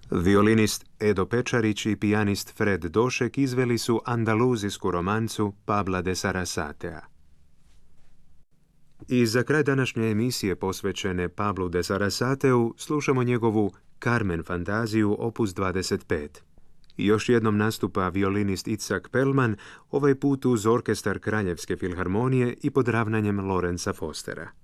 Violinist Edo Pečarić i pijanist Fred Došek izveli su andaluzijsku romancu Pabla de Sarasatea. I za kraj današnje emisije posvećene Pablu de Sarasateu slušamo njegovu Carmen fantaziju opus 25. Još jednom nastupa violinist Itzhak Perlman, ovaj put uz orkestar Kraljevske filharmonije i pod ravnanjem Lorenza Fostera.